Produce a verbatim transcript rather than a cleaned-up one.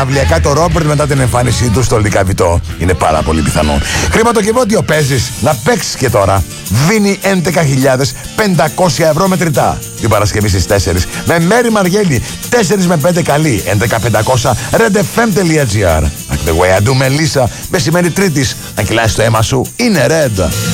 αυλιακά το Ρόμπερτ μετά την εμφάνισή του στο Λικαβιτό. Είναι πάρα πολύ πιθανό. Χρηματοκιβώτιο παίζεις, να παίξεις και τώρα. Δίνει έντεκα χιλιάδες πεντακόσια ευρώ μετρητά την Παρασκευή στις τέσσερις. Με Μέρη Μαργέλη, τέσσερα με πέντε καλή, έντεκα πεντακόσια, redfm.gr. The way I do Melissa, μεσημέρι Τρίτης, αν κυλάει το αίμα σου, είναι red.